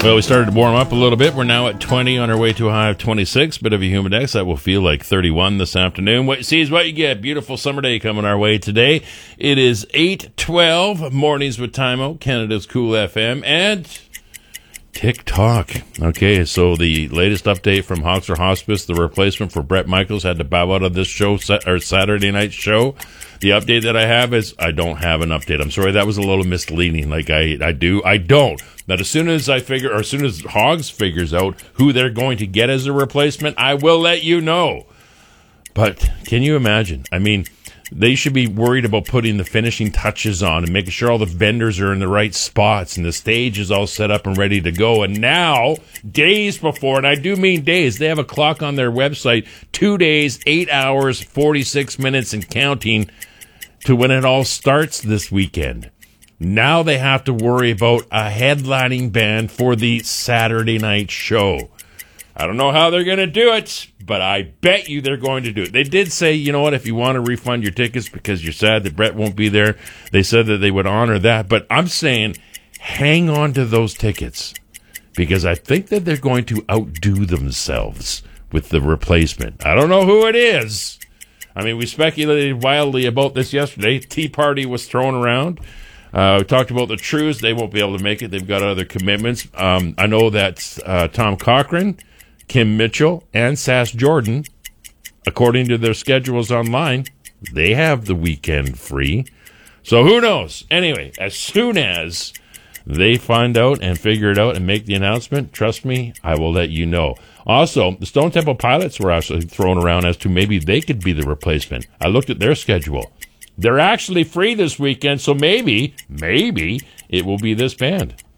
Well, we started to warm up a little bit. We're now at 20 on our way to a high of 26. Bit of a humid index. That will feel like 31 this afternoon. What you see is what you get. Beautiful summer day coming our way today. It is 8:12. Mornings with Timo, Canada's Cool FM, and TikTok. Okay, so the latest update from Hoxer Hospice, the replacement for Bret Michaels, had to bow out of this show, or Saturday night show. The update that I have is I don't have an update. I'm sorry, that was a little misleading. Like I don't. That as soon as as soon as Hogs figures out who they're going to get as a replacement, I will let you know. But can you imagine? I mean, they should be worried about putting the finishing touches on and making sure all the vendors are in the right spots and the stage is all set up and ready to go. And now, days before, and I do mean days, they have a clock on their website, 2 days, 8 hours, 46 minutes and counting to when it all starts this weekend. Now they have to worry about a headlining band for the Saturday night show. I don't know how they're going to do it, but I bet you they're going to do it. They did say, you know what, if you want to refund your tickets because you're sad that Bret won't be there, they said that they would honor that. But I'm saying hang on to those tickets because I think that they're going to outdo themselves with the replacement. I don't know who it is. I mean, we speculated wildly about this yesterday. Tea Party was thrown around. We talked about the Trues. They won't be able to make it. They've got other commitments. I know that Tom Cochrane, Kim Mitchell, and Sass Jordan, according to their schedules online, they have the weekend free. So who knows? Anyway, as soon as they find out and figure it out and make the announcement, trust me, I will let you know. Also, the Stone Temple Pilots were actually thrown around as to maybe they could be the replacement. I looked at their schedule. They're actually free this weekend, so maybe it will be this band.